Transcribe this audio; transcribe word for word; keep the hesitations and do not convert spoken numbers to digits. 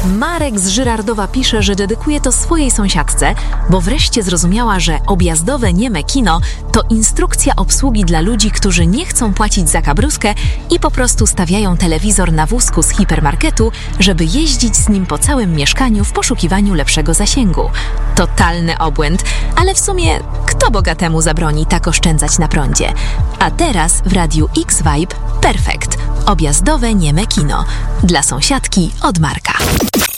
Marek z Żyrardowa pisze, że dedykuje to swojej sąsiadce, bo wreszcie zrozumiała, że objazdowe nieme kino to instrukcja obsługi dla ludzi, którzy nie chcą płacić za kabruskę i po prostu stawiają telewizor na wózku z hipermarketu, żeby jeździć z nim po całym mieszkaniu w poszukiwaniu lepszego zasięgu. Totalny obłęd, ale w sumie kto bogatemu zabroni tak oszczędzać na prądzie? A teraz w Radiu X-Vibe Perfekt. Objazdowe nieme kino. Dla sąsiadki od Marka.